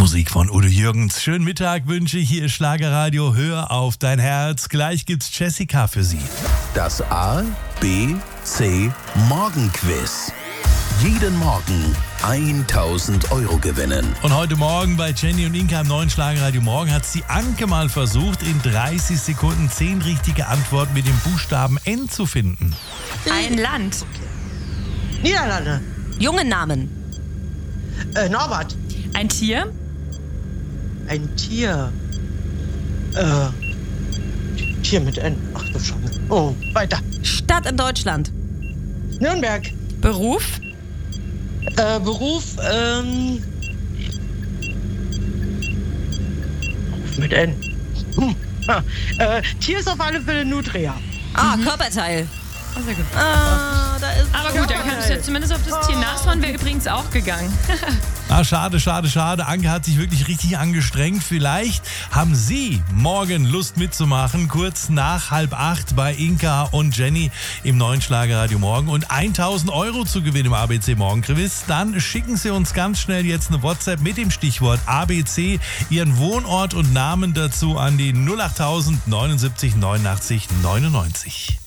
Musik von Udo Jürgens. Schönen Mittag wünsche ich. Hier ist Schlagerradio. Hör auf dein Herz. Gleich gibt's Jessica für Sie. Das A, B, C Morgenquiz. Jeden Morgen 1.000 € gewinnen. Und heute Morgen bei Jenny und Inka im neuen Schlagerradio Morgen hat die Anke mal versucht, in 30 Sekunden 10 richtige Antworten mit dem Buchstaben N zu finden. Ein Land. Niederlande. Jungen Namen. Norbert. Ein Tier. Ein Tier. Tier mit N. Ach du Schande. Oh, weiter. Stadt in Deutschland. Nürnberg. Beruf. Beruf, mit N. Tier ist auf alle Fälle Nutria. Körperteil. Oh, sehr gut. Da ist Aber gut, dann kannst du jetzt zumindest auf das Tier nachschauen. Wäre übrigens auch gegangen. Schade. Anke hat sich wirklich richtig angestrengt. Vielleicht haben Sie morgen Lust mitzumachen, kurz nach 7:30 bei Inka und Jenny im neuen Schlagerradio Morgen und 1.000 € zu gewinnen im ABC Morgenquiz. Dann schicken Sie uns ganz schnell jetzt eine WhatsApp mit dem Stichwort ABC, Ihren Wohnort und Namen dazu an die 08000 79 89 99.